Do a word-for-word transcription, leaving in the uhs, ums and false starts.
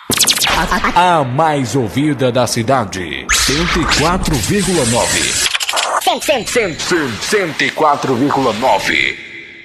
A mais ouvida da cidade. cento e quatro vírgula nove. cento e quatro vírgula nove.